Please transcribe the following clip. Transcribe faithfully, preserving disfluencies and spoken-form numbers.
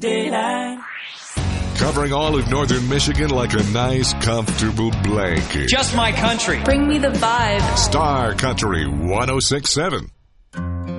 Daylight. Covering all of northern Michigan like a nice, comfortable blanket. Just my country. Bring me the vibe. Star Country one oh six point seven.